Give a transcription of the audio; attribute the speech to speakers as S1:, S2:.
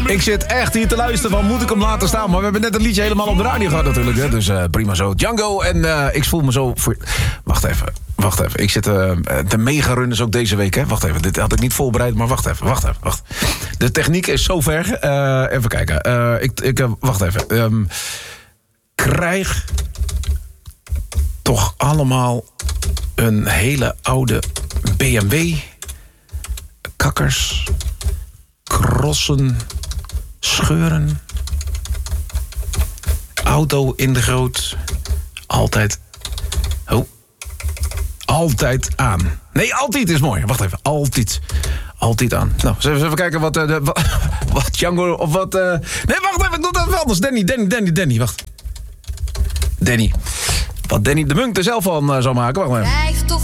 S1: Ik zit echt hier te luisteren van, moet ik hem laten staan? Maar we hebben net een liedje helemaal op de radio gehad natuurlijk. Hè? Dus prima zo. Django en ik voel me zo... Wacht even. Ik zit... de mega-run ook deze week, hè? Wacht even. Dit had ik niet voorbereid, maar wacht even. De techniek is zo ver. Even kijken. Wacht even. Krijg toch allemaal een hele oude BMW. Kakkers. Crossen. Scheuren. Auto in de goot. Altijd. Oh. Altijd aan. Nee, altijd is mooi. Wacht even. Altijd aan. Nou, zullen we even kijken wat Django of wat... Nee, wacht even. Doe dat even anders. Danny. Wacht. Danny. Wat Danny de Munk er zelf van zou maken. Wacht maar.